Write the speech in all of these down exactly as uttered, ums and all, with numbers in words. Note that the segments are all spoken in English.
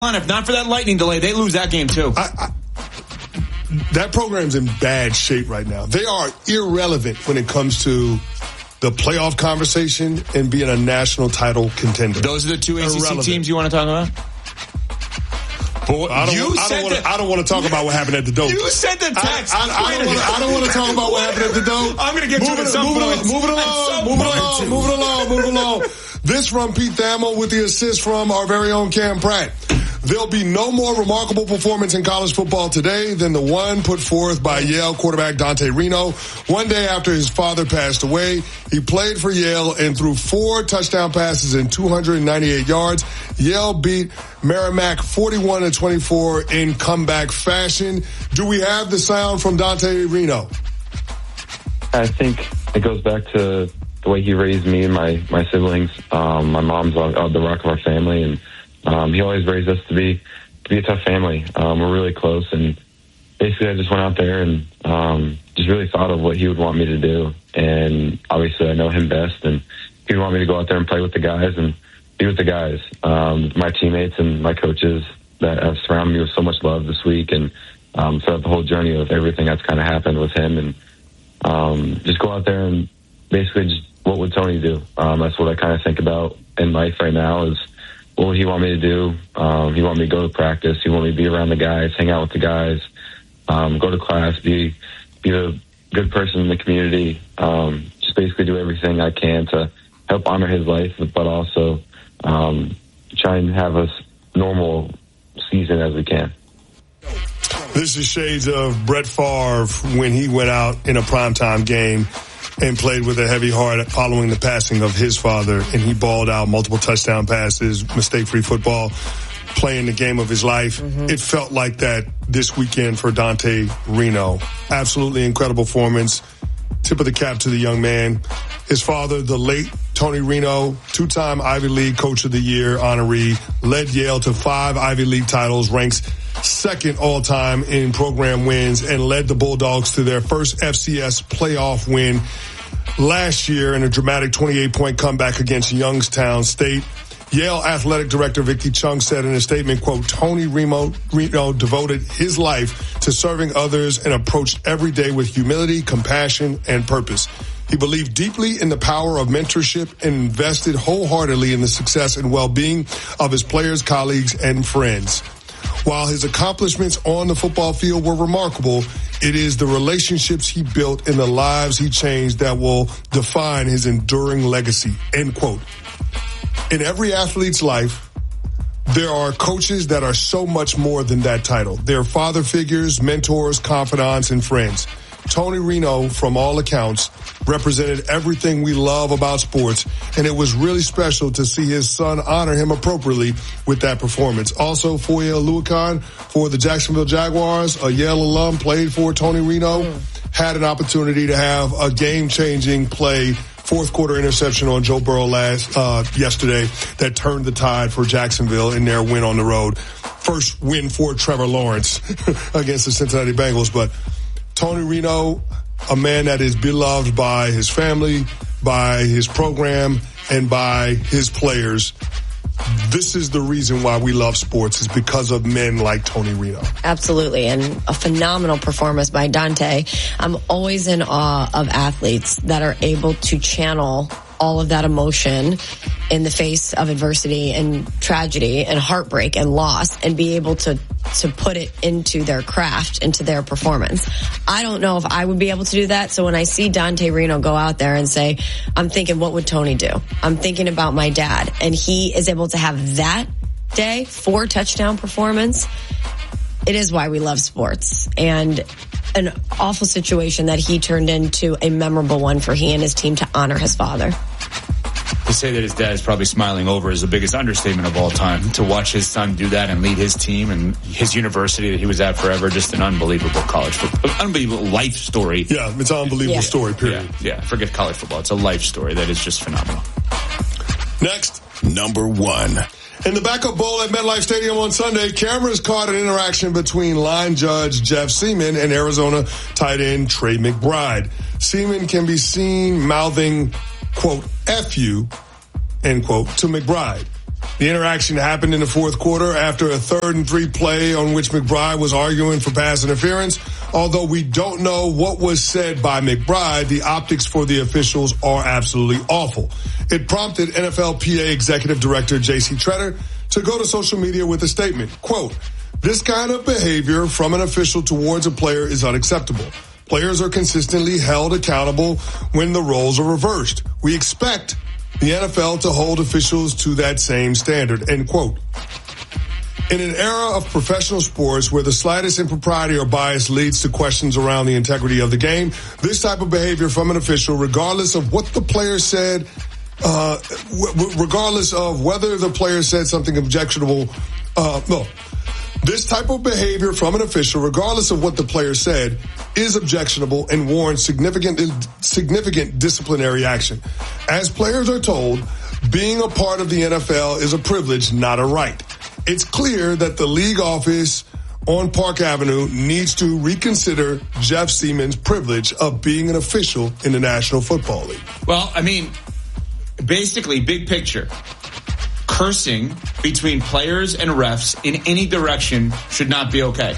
If not for that lightning delay, they lose that game too. I, I, that program's in bad shape right now. They are irrelevant when it comes to the playoff conversation and being a national title contender. Those are the two A C C irrelevant. Teams you want to talk about? Boy, I don't, you I don't, want to, I don't want to talk about what happened at the Dome. You sent the text. I, I, I, don't, want to, I don't want to talk about what happened at the Dome. I'm going to get move you at some move point. It, move it along. Move it along. Move it along. Move it along. This from Pete Thamel with the assist from our very own Cam Pratt. There'll be no more remarkable performance in college football today than the one put forth by Yale quarterback Dante Reno. One day after his father passed away, he played for Yale and threw four touchdown passes and two hundred ninety-eight yards. Yale beat Merrimack forty-one to twenty-four in comeback fashion. Do we have the sound from Dante Reno? I think it goes back to the way he raised me and my, my siblings. Um, my mom's uh, the rock of our family, and Um, he always raised us to be to be a tough family. Um, we're really close, and basically I just went out there and um, just really thought of what he would want me to do. And obviously I know him best, and he would want me to go out there and play with the guys and be with the guys, um, my teammates and my coaches that have surrounded me with so much love this week, and um, throughout the whole journey of everything that's kind of happened with him. And um, just go out there and basically just what would Tony do? Um, that's what I kind of think about in life right now is, what would he want me to do? Um, he want me to go to practice. He want me to be around the guys, hang out with the guys, um, go to class, be be a good person in the community. Um, just basically do everything I can to help honor his life, but also um, try and have a normal season as we can. This is shades of Brett Favre when he went out in a primetime game and played with a heavy heart following the passing of his father, and he balled out multiple touchdown passes, mistake-free football, playing the game of his life. Mm-hmm. It felt like that this weekend for Dante Reno. Absolutely incredible performance. Tip of the cap to the young man. His father, the late Tony Reno, two-time Ivy League Coach of the Year honoree, led Yale to five Ivy League titles, ranks second all-time in program wins, and led the Bulldogs to their first F C S playoff win last year in a dramatic twenty-eight point comeback against Youngstown State. Yale Athletic Director Vicky Chung said in a statement, quote, Tony Reno, Reno devoted his life to serving others and approached every day with humility, compassion, and purpose. He believed deeply in the power of mentorship and invested wholeheartedly in the success and well-being of his players, colleagues, and friends. While his accomplishments on the football field were remarkable, it is the relationships he built and the lives he changed that will define his enduring legacy, end quote. In every athlete's life, there are coaches that are so much more than that title. They're father figures, mentors, confidants, and friends. Tony Reno, from all accounts, represented everything we love about sports, and it was really special to see his son honor him appropriately with that performance. Also, Foye Oluokun for the Jacksonville Jaguars, a Yale alum, played for Tony Reno, mm. had an opportunity to have a game-changing play, fourth quarter interception on Joe Burrow last uh yesterday that turned the tide for Jacksonville in their win on the road. First win for Trevor Lawrence against the Cincinnati Bengals, but Tony Reno, a man that is beloved by his family, by his program, and by his players. This is the reason why we love sports, is because of men like Tony Reno. Absolutely, and a phenomenal performance by Dante. I'm always in awe of athletes that are able to channel all of that emotion in the face of adversity and tragedy and heartbreak and loss, and be able to to put it into their craft, into their performance. I don't know if I would be able to do that. So when I see Dante Reno go out there and say, I'm thinking, what would Tony do? I'm thinking about my dad. And he is able to have that day, four touchdown performance. It is why we love sports. And an awful situation that he turned into a memorable one for he and his team to honor his father. To say that his dad is probably smiling over is the biggest understatement of all time. To watch his son do that and lead his team and his university that he was at forever, just an unbelievable college football, unbelievable life story. Yeah, it's an unbelievable yeah. story, period. Yeah, yeah, forget college football. It's a life story that is just phenomenal. Next. Number one. In the Backup Bowl at MetLife Stadium on Sunday, cameras caught an interaction between line judge Jeff Seaman and Arizona tight end Trey McBride. Seaman can be seen mouthing, quote, F you, end quote, to McBride. The interaction happened in the fourth quarter after a third and three play on which McBride was arguing for pass interference. Although we don't know what was said by McBride, the optics for the officials are absolutely awful. It prompted N F L P A Executive Director J C Tretter to go to social media with a statement, quote, "This kind of behavior from an official towards a player is unacceptable. Players are consistently held accountable when the roles are reversed. We expect the N F L to hold officials to that same standard," end quote. In an era of professional sports where the slightest impropriety or bias leads to questions around the integrity of the game, this type of behavior from an official, regardless of what the player said, uh, w- regardless of whether the player said something objectionable, uh, no. This type of behavior from an official, regardless of what the player said, is objectionable and warrants significant, significant disciplinary action. As players are told, being a part of the N F L is a privilege, not a right. It's clear that the league office on Park Avenue needs to reconsider Jeff Siemon's privilege of being an official in the National Football League. Well, I mean, basically, big picture. Cursing between players and refs in any direction should not be okay.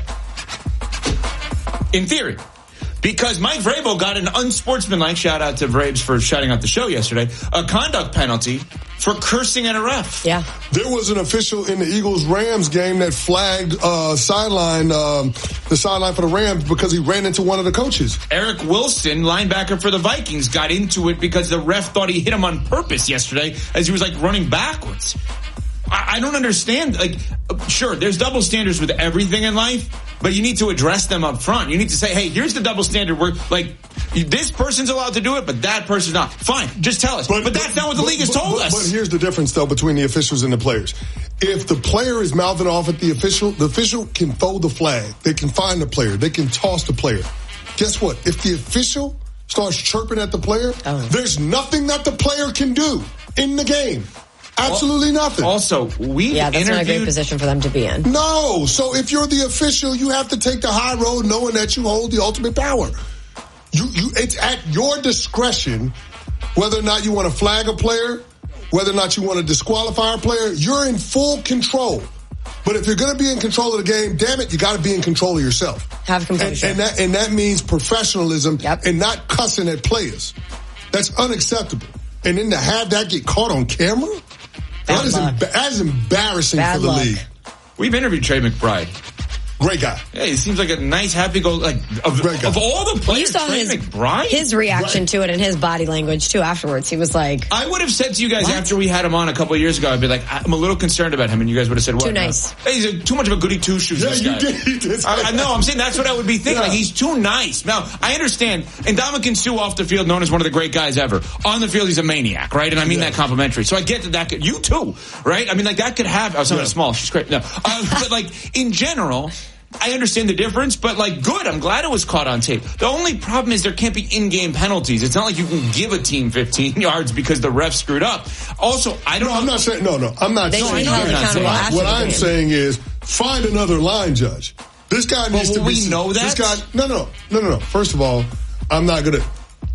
In theory. Because Mike Vrabel got an unsportsmanlike, shout out to Vrabes for shouting out the show yesterday, a conduct penalty for cursing at a ref. Yeah. There was an official in the Eagles-Rams game that flagged uh, sideline, um, the sideline for the Rams because he ran into one of the coaches. Eric Wilson, linebacker for the Vikings, got into it because the ref thought he hit him on purpose yesterday as he was like running backwards. I, I don't understand. Like, sure, there's double standards with everything in life, but you need to address them up front. You need to say, hey, here's the double standard where, like, this person's allowed to do it, but that person's not. Fine, just tell us. But, but that's not what the but, league has but, told but, us. But here's the difference, though, between the officials and the players. If the player is mouthing off at the official, the official can throw the flag. They can find the player. They can toss the player. Guess what? If the official starts chirping at the player, oh. there's nothing that the player can do in the game. Absolutely nothing. Also, we yeah, that's interviewed... not a great position for them to be in. No. So if you're the official, you have to take the high road knowing that you hold the ultimate power. You, you, it's at your discretion whether or not you want to flag a player, whether or not you want to disqualify a player. You're in full control. But if you're going to be in control of the game, damn it, you got to be in control of yourself. Have composure. And, and, that, and that means professionalism yep. and not cussing at players. That's unacceptable. And then to have that get caught on camera? That is, emba- that is embarrassing Bad for the luck. league. We've interviewed Trey McBride. Great guy. Yeah, he seems like a nice, happy-go, like, of, of all the players, you saw Trey his, McBride? his reaction right. to it and his body language, too, afterwards. He was like... I would have said to you guys what? after we had him on a couple of years ago, I'd be like, I'm a little concerned about him, and you guys would have said, what? Too nice. Hey, he's a, too much of a goody two-shoes, Yeah, this you guy. did. You did I, I know, I'm saying that's what I would be thinking. Yeah. Like, he's too nice. Now, I understand, and Ndamukong Suh off the field, known as one of the great guys ever. On the field, he's a maniac, right? And I mean yeah. that complimentary. So I get that that could, you too, right? I mean, like, that could have, oh, something yeah. small, she's great. No. Uh, but, like, in general... I understand the difference, but like, good. I'm glad it was caught on tape. The only problem is there can't be in-game penalties. It's not like you can give a team fifteen yards because the ref screwed up. Also, I don't No, know. I'm not saying, no, no, I'm not They saying should be held accountable after What the I'm game. saying is find another line judge. This guy needs But to will be. we know that? This guy, no, no, no, no, no. First of all, I'm not going to.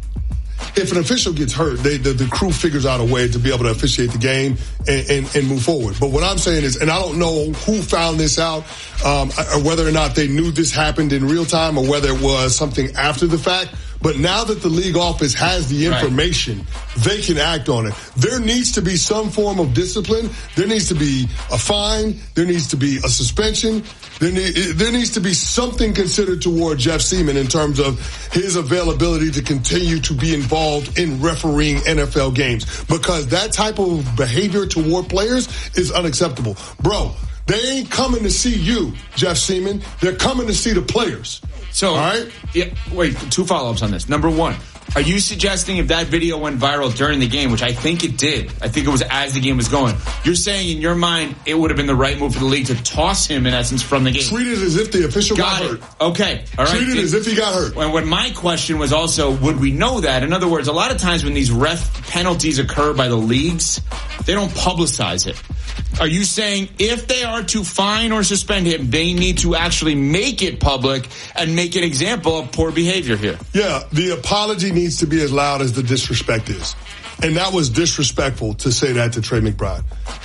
If an official gets hurt, they, the, the crew figures out a way to be able to officiate the game and, and, and move forward. But what I'm saying is, and I don't know who found this out, um, or whether or not they knew this happened in real time or whether it was something after the fact. But now that the league office has the information, right. they can act on it. There needs to be some form of discipline. There needs to be a fine. There needs to be a suspension. There, need, there needs to be something considered toward Jeff Siemon in terms of his availability to continue to be involved in refereeing N F L games. Because that type of behavior toward players is unacceptable. Bro, they ain't coming to see you, Jeff Siemon. They're coming to see the players. So, all right? Yeah, wait, two follow-ups on this. Number one, are you suggesting if that video went viral during the game, which I think it did, I think it was as the game was going, you're saying in your mind it would have been the right move for the league to toss him, in essence, from the game? Treat it as if the official got, got hurt. Okay, all right. Treat it, it as if he got hurt. And when my question was also, would we know that? In other words, a lot of times when these ref penalties occur by the leagues, they don't publicize it. Are you saying if they are to fine or suspend him, they need to actually make it public and make an example of poor behavior here? Yeah, the apology needs to be as loud as the disrespect is. And that was disrespectful to say that to Trey McBride.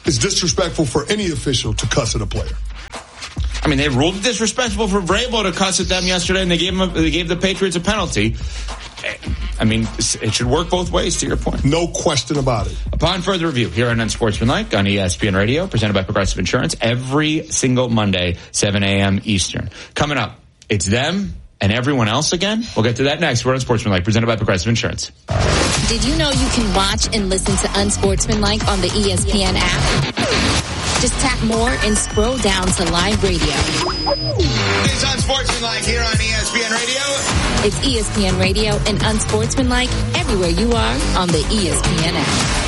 It's disrespectful for any official to cuss at a player. I mean, they ruled it disrespectful for Vrabel to cuss at them yesterday, and they gave him a, they gave the Patriots a penalty. I mean, it should work both ways, to your point. No question about it. Upon further review, here on Unsportsmanlike on E S P N Radio, presented by Progressive Insurance, every single Monday, seven a.m. Eastern. Coming up, it's them and everyone else again. We'll get to that next. We're on Unsportsmanlike, presented by Progressive Insurance. Did you know you can watch and listen to Unsportsmanlike on the E S P N app? Just tap more and scroll down to live radio. It's Unsportsmanlike here on E S P N Radio. It's E S P N Radio and Unsportsmanlike everywhere you are on the E S P N app.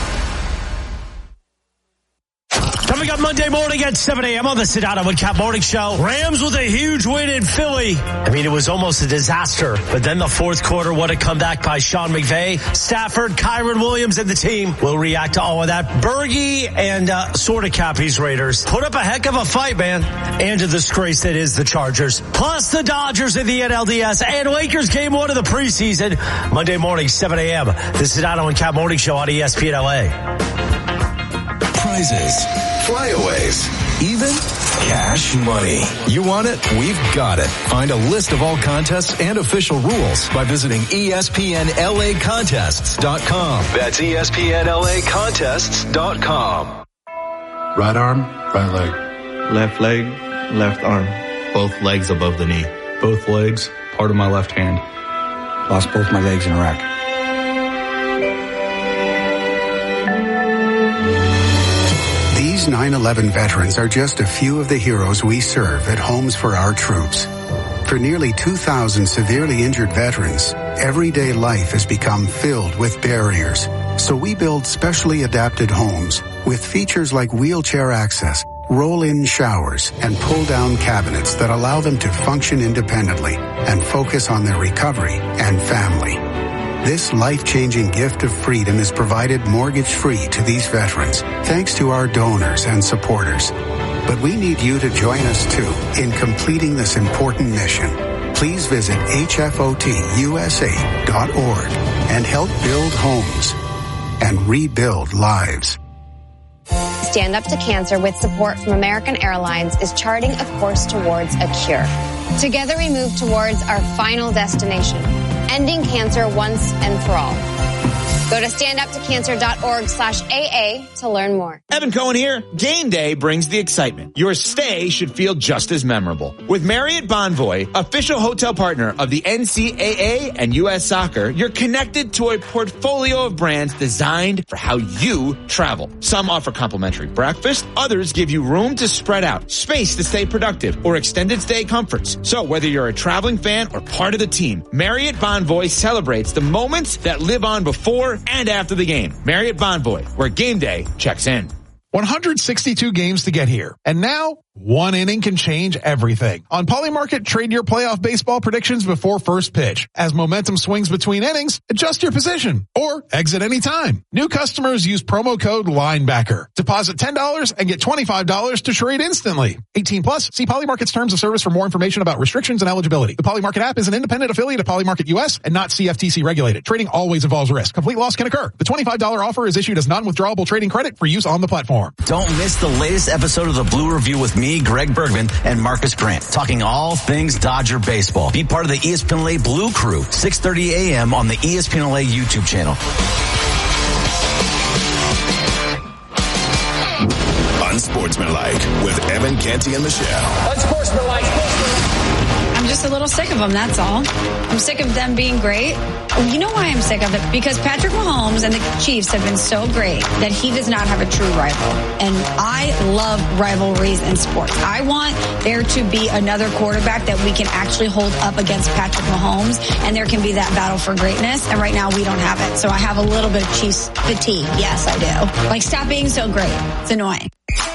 Coming up Monday morning at seven a.m. on the Sedano and Cap Morning Show. Rams with a huge win in Philly. I mean, it was almost a disaster. But then the fourth quarter, what a comeback by Sean McVay. Stafford, Kyron Williams, and the team will react to all of that. Bergie and uh, sort of Cappy's Raiders put up a heck of a fight, man. And a disgrace that is the Chargers. Plus the Dodgers in the N L D S and Lakers game one of the preseason. Monday morning, seven a.m. The Sedano and Cap Morning Show on E S P N L A. Prizes, flyaways, even cash money. You want it? We've got it. Find a list of all contests and official rules by visiting E S P N L A contests dot com. That's E S P N L A contests dot com. Right arm, right leg. Left leg, left arm. Both legs above the knee. Both legs, part of my left hand. Lost both my legs in Iraq. These nine eleven veterans are just a few of the heroes we serve at Homes for Our Troops. For nearly two thousand severely injured veterans, everyday life has become filled with barriers. So we build specially adapted homes with features like wheelchair access, roll-in showers, and pull-down cabinets that allow them to function independently and focus on their recovery and family. This life-changing gift of freedom is provided mortgage-free to these veterans, thanks to our donors and supporters. But we need you to join us, too, in completing this important mission. Please visit H F O T U S A dot org and help build homes and rebuild lives. Stand Up to Cancer, with support from American Airlines, is charting a course towards a cure. Together we move towards our final destination, ending cancer once and for all. Go to stand up to cancer dot org slash A A to learn more. Evan Cohen here. Game day brings the excitement. Your stay should feel just as memorable. With Marriott Bonvoy, official hotel partner of the N C double A and U S Soccer, you're connected to a portfolio of brands designed for how you travel. Some offer complimentary breakfast. Others give you room to spread out, space to stay productive, or extended stay comforts. So whether you're a traveling fan or part of the team, Marriott Bonvoy celebrates the moments that live on before and after the game. Marriott Bonvoy, where game day checks in. one hundred sixty-two games to get here. And now, one inning can change everything. On Polymarket, trade your playoff baseball predictions before first pitch. As momentum swings between innings, adjust your position or exit anytime. New customers use promo code LINEBACKER. Deposit ten dollars and get twenty-five dollars to trade instantly. eighteen plus, see Polymarket's terms of service for more information about restrictions and eligibility. The Polymarket app is an independent affiliate of Polymarket U S and not C F T C regulated. Trading always involves risk. Complete loss can occur. The twenty-five dollars offer is issued as non-withdrawable trading credit for use on the platform. Don't miss the latest episode of the Blue Review with me, Greg Bergman, and Marcus Grant, talking all things Dodger baseball. Be part of the E S P N L A Blue Crew, six thirty a.m. on the E S P N L A YouTube channel. Unsportsmanlike with Evan Canty and Michelle. Unsportsmanlike. I'm just a little sick of them, that's all. I'm sick of them being great. You know why I'm sick of it? Because Patrick Mahomes and the Chiefs have been so great that he does not have a true rival. And I love rivalries in sports. I want there to be another quarterback that we can actually hold up against Patrick Mahomes, and there can be that battle for greatness. And right now we don't have it. So I have a little bit of Chiefs fatigue. Yes, I do. Like, stop being so great. It's annoying.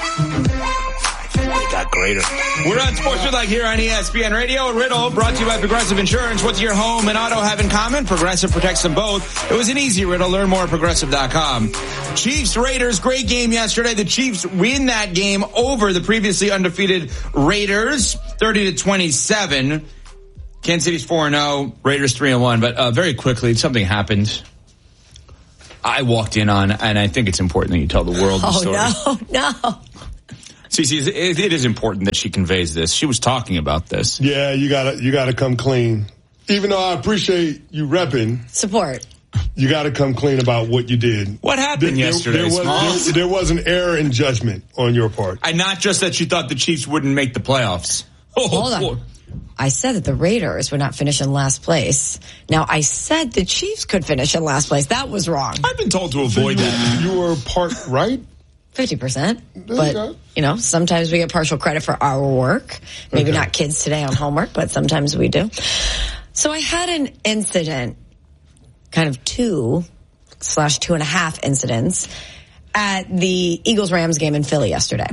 Got greater. We're on Sportsmanlike here on E S P N Radio. Riddle brought to you by Progressive Insurance. What's your home and auto have in common? Progressive protects them both. It was an easy riddle. Learn more at progressive dot com. Chiefs Raiders, great game yesterday. The Chiefs win that game over the previously undefeated Raiders, thirty to twenty-seven. Kansas City's four and oh, Raiders three and one. But uh, very quickly, something happened. I walked in on, and I think it's important that you tell the world the oh, story. no, no. See, see, it, it is important that she conveys this. She was talking about this. Yeah, you gotta, you gotta come clean. Even though I appreciate you repping. Support. You gotta come clean about what you did. What happened there, yesterday, there, there, was, there, there was an error in judgment on your part. And not just that you thought the Chiefs wouldn't make the playoffs. Oh, Hold on. boy. I said that the Raiders would not finish in last place. Now, I said the Chiefs could finish in last place. That was wrong. I've been told to avoid so you, that. You were part right? fifty percent. But, you, you know, sometimes we get partial credit for our work. Maybe okay. not kids today on homework, but sometimes we do. So I had an incident, kind of two slash two and a half incidents at the Eagles-Rams game in Philly yesterday.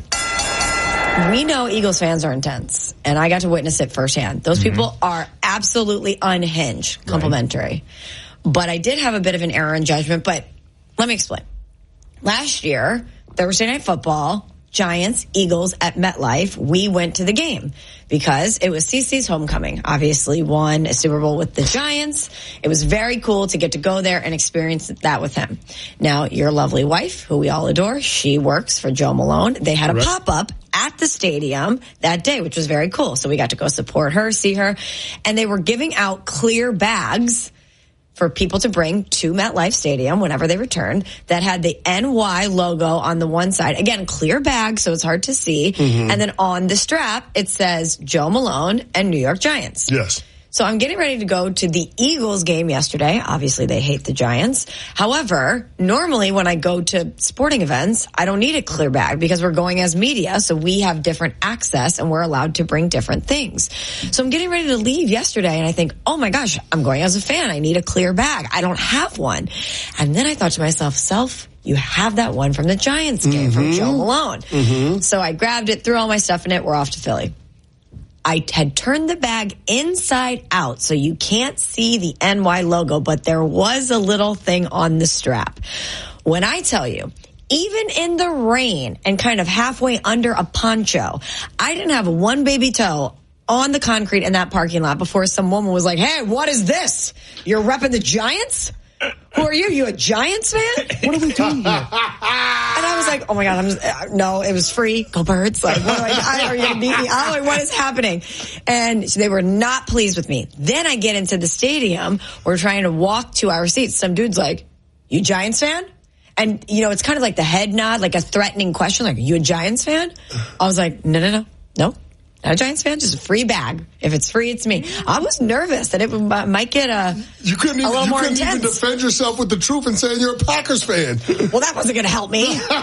We know Eagles fans are intense, and I got to witness it firsthand. Those mm-hmm. people are absolutely unhinged, complimentary. Right. But I did have a bit of an error in judgment, but let me explain. Last year, Thursday Night Football, Giants, Eagles at MetLife, we went to the game because it was CeCe's homecoming. Obviously won a Super Bowl with the Giants. It was very cool to get to go there and experience that with him. Now, your lovely wife, who we all adore, she works for Joe Malone. They had a pop-up at the stadium that day, which was very cool. So we got to go support her, see her, and they were giving out clear bags for people to bring to MetLife Stadium whenever they returned that had the N Y logo on the one side. Again, clear bag, so it's hard to see. Mm-hmm. And then on the strap, it says Joe Malone and New York Giants. Yes. So I'm getting ready to go to the Eagles game yesterday. Obviously, they hate the Giants. However, normally when I go to sporting events, I don't need a clear bag because we're going as media, so we have different access and we're allowed to bring different things. So I'm getting ready to leave yesterday, and I think, oh my gosh, I'm going as a fan. I need a clear bag. I don't have one. And then I thought to myself, Self, you have that one from the Giants game mm-hmm. from Joe Malone. Mm-hmm. So I grabbed it, threw all my stuff in it. We're off to Philly. I had turned the bag inside out, so you can't see the N Y logo, but there was a little thing on the strap. When I tell you, even in the rain and kind of halfway under a poncho, I didn't have one baby toe on the concrete in that parking lot before some woman was like, hey, what is this? You're repping the Giants? Who are you? You a Giants fan? What are we doing here? And I was like, oh my God, I'm just, uh, no, it was free. Go Birds. Like, what do I, I are you going to beat me? I'm like, what is happening? And so they were not pleased with me. Then I get into the stadium. We're trying to walk to our seats. Some dude's like, you Giants fan? And, you know, it's kind of like the head nod, like a threatening question, like, are you a Giants fan? I was like, no, no, no, no. Not a Giants fan, just a free bag. If it's free, it's me. I was nervous that it might get a, you couldn't even, a little you more couldn't intense. even defend yourself with the truth and saying you're a Packers fan. Well, that wasn't going to help me.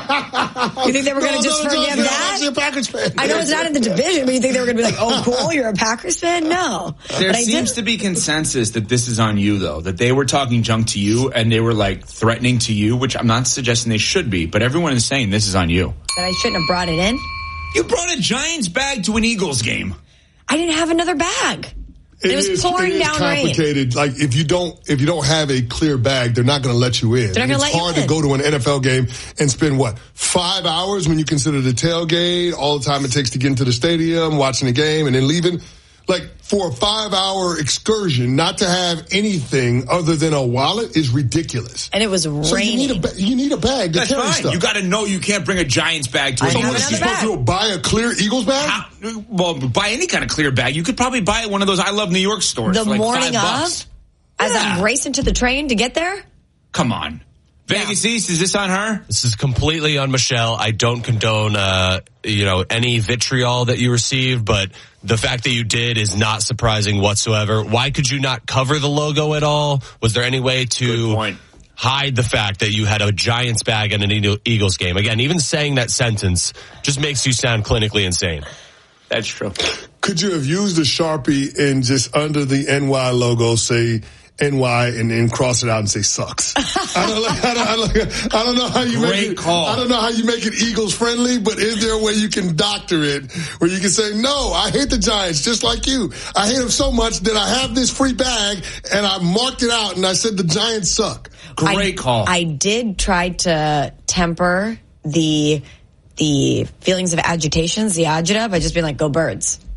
You think they were going to no, just no, forgive no, that? You're a Packers fan. I know it's not in the division, but you think they were going to be like, oh, cool, you're a Packers fan? No. There but seems to be consensus that this is on you, though, that they were talking junk to you and they were like threatening to you, which I'm not suggesting they should be, but everyone is saying this is on you. That I shouldn't have brought it in? You brought a Giants bag to an Eagles game. I didn't have another bag. It, it was is, pouring it is down complicated. rain. Like if you don't, if you don't have a clear bag, they're not going to let you in. They're not going to let you in. It's hard to go to an N F L game and spend what five hours when you consider the tailgate, all the time it takes to get into the stadium, watching the game, and then leaving. Like for a five-hour excursion, not to have anything other than a wallet is ridiculous. And it was raining. So you need a, ba- you need a bag to That's carry fine. stuff. You got to know you can't bring a Giants bag to a So Eagles what game. are you supposed to do? Buy a clear Eagles bag? How, well, buy any kind of clear bag. You could probably buy at one of those I Love New York stores the for like morning five bucks. of, as yeah. I'm racing to the train to get there. Come on. Vegas yeah. East, is this on her? This is completely on Michelle. I don't condone, uh, you know, any vitriol that you received, but the fact that you did is not surprising whatsoever. Why could you not cover the logo at all? Was there any way to hide the fact that you had a Giants bag at an Eagles game? Again, even saying that sentence just makes you sound clinically insane. That's true. Could you have used a Sharpie and just under the N Y logo say N Y and then cross it out and say sucks? I don't, like, I don't, I don't, I don't know how you Great make it. Call. I don't know how you make it Eagles friendly, but is there a way you can doctor it where you can say, no, I hate the Giants just like you. I hate them so much that I have this free bag and I marked it out and I said the Giants suck. Great I, call. I did try to temper the the feelings of agitations, the agita, by just being like, go Birds.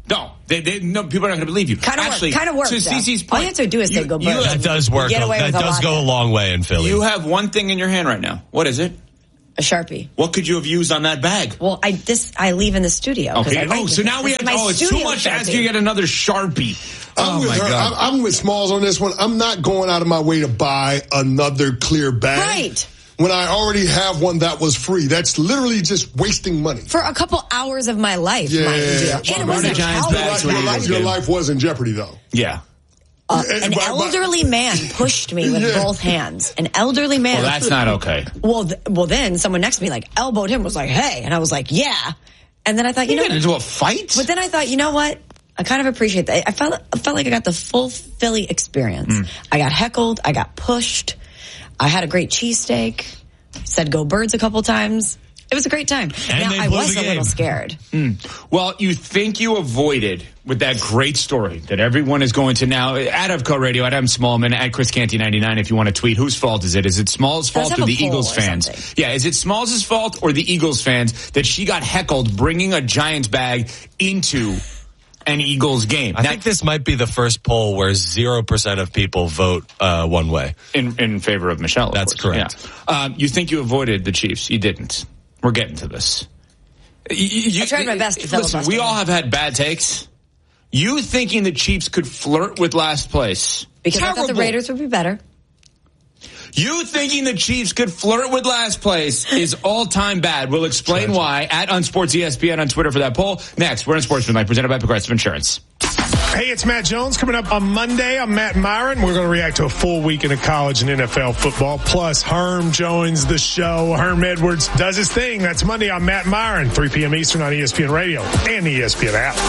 No, they, they, no, people are not going to believe you. Kind of Actually, work, kind of works. To Cece's point, all you have to do is say go birds. That does work. Get away that with a does lot go of a long way in Philly. You have one thing in your hand right now. What is it? A Sharpie. What could you have used on that bag? Well, I this I leave in the studio. Okay. I Oh, so now we have. Oh, it's too much to ask you to get another Sharpie. I'm Oh with my her. God. I'm, I'm with Smalls on this one. I'm not going out of my way to buy another clear bag. Right. When I already have one that was free. That's literally just wasting money. For a couple hours of my life, Yeah. mind you. Well, And it Marty wasn't Giants college bags Your were bag. life, your life was in jeopardy, though. Yeah. Uh, And an by- by- elderly man pushed me with Yeah. both hands. An elderly man. Well, that's not okay. Well, th- well, then someone next to me like elbowed him, was like, "Hey," and I was like, "Yeah." And then I thought, you You know, get into a fight? but then I thought, you know what? I kind of appreciate that. I felt I felt like I got the full Philly experience. Mm. I got heckled. I got pushed. I had a great cheesesteak. Said "Go Birds" a couple times. It was a great time. And now they I blew was the a little game. scared. Mm. Well, you think you avoided with that great story that everyone is going to now at Avco Radio, at Adam Smallman, at Chris Canty ninety-nine. If you want to tweet, whose fault is it? Is it Smalls' Let's fault have or a the poll Eagles or fans? something. Yeah, is it Smalls' fault or the Eagles fans that she got heckled bringing a Giants bag into an Eagles game? I Now, think this might be the first poll where zero percent of people vote uh, one way. in in favor of Michelle. Of That's course. correct. Yeah. Um, you think you avoided the Chiefs? You didn't. We're getting to this. You, you, I tried my best to Listen, filibuster. we all have had bad takes. You thinking the Chiefs could flirt with last place? Because I Terrible. thought the Raiders would be better. You thinking the Chiefs could flirt with last place is all-time bad. We'll explain why at Unsports E S P N on Twitter for that poll. Next, we're in Sportsmanlike, presented by Progressive Insurance. Hey, it's Matt Jones. Coming up on Monday, I'm Matt Myron. We're going to react to a full weekend of college and N F L football. Plus, Herm joins the show. Herm Edwards does his thing. That's Monday on Matt Myron, three p.m. Eastern on E S P N Radio and the E S P N app.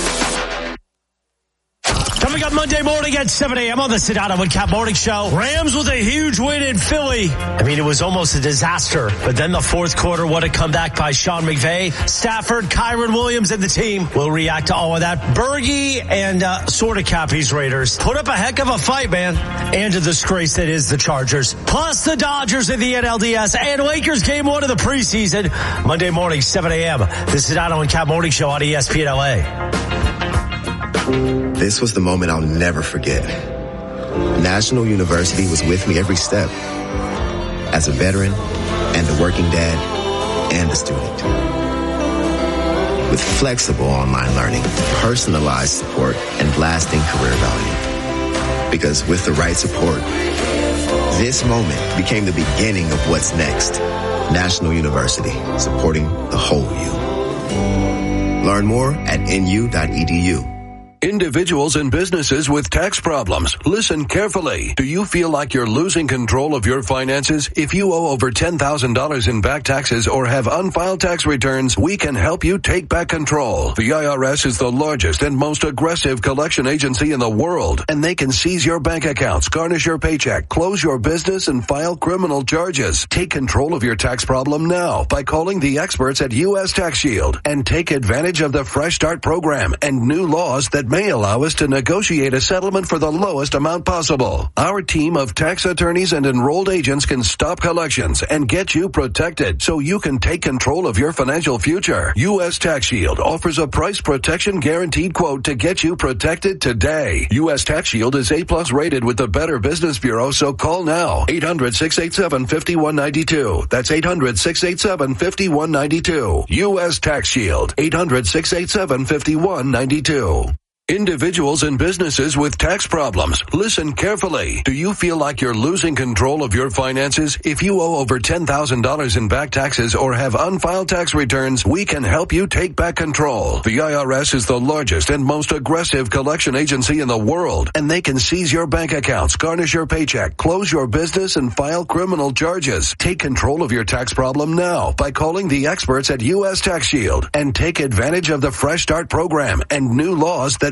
Coming up Monday morning at seven a.m. on the Sedano and Cap Morning Show. Rams with a huge win in Philly. I mean, it was almost a disaster. But then the fourth quarter, what a comeback by Sean McVay. Stafford, Kyron Williams, and the team will react to all of that. Bergie and uh, sort of Cappy's Raiders put up a heck of a fight, man. And a disgrace that is the Chargers. Plus the Dodgers in the N L D S and Lakers game one of the preseason. Monday morning, seven a.m. The Sedano and Cap Morning Show on E S P N L A. This was the moment I'll never forget. National University was with me every step. As a veteran, and a working dad, and a student. With flexible online learning, personalized support, and lasting career value. Because with the right support, this moment became the beginning of what's next. National University, supporting the whole you. Learn more at N U dot E D U. Individuals and businesses with tax problems, listen carefully. Do you feel like you're losing control of your finances? If you owe over ten thousand dollars in back taxes or have unfiled tax returns, we can help you take back control. The I R S is the largest and most aggressive collection agency in the world, and they can seize your bank accounts, garnish your paycheck, close your business, and file criminal charges. Take control of your tax problem now by calling the experts at U S Tax Shield and take advantage of the Fresh Start program and new laws that may allow us to negotiate a settlement for the lowest amount possible. Our team of tax attorneys and enrolled agents can stop collections and get you protected so you can take control of your financial future. U S Tax Shield offers a price protection guaranteed quote to get you protected today. U S Tax Shield is A plus rated with the Better Business Bureau, so call now. eight hundred, six eight seven, five one nine two. That's eight hundred, six eight seven, five one nine two. U S Tax Shield. eight hundred, six eight seven, five one nine two. Individuals and businesses with tax problems, listen carefully. Do you feel like you're losing control of your finances? If you owe over ten thousand dollars in back taxes or have unfiled tax returns, we can help you take back control. The I R S is the largest and most aggressive collection agency in the world, and they can seize your bank accounts, garnish your paycheck, close your business, and file criminal charges. Take control of your tax problem now by calling the experts at U S Tax Shield and take advantage of the Fresh Start program and new laws that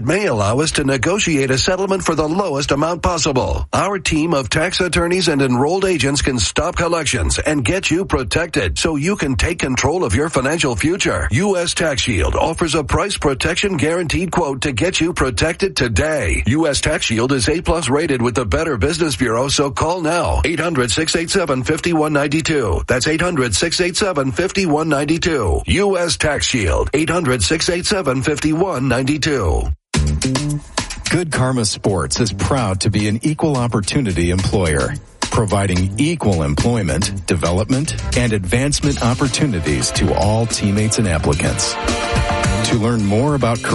may allow us to negotiate a settlement for the lowest amount possible. Our team of tax attorneys and enrolled agents can stop collections and get you protected so you can take control of your financial future. U S Tax Shield offers a price protection guaranteed quote to get you protected today. U S Tax Shield is A plus rated with the Better Business Bureau, so call now. eight hundred, six eight seven, five one nine two. That's eight hundred, six eight seven, five one nine two. U S Tax Shield. eight hundred, six eight seven, five one nine two. Good Karma Sports is proud to be an equal opportunity employer, providing equal employment, development, and advancement opportunities to all teammates and applicants. To learn more about career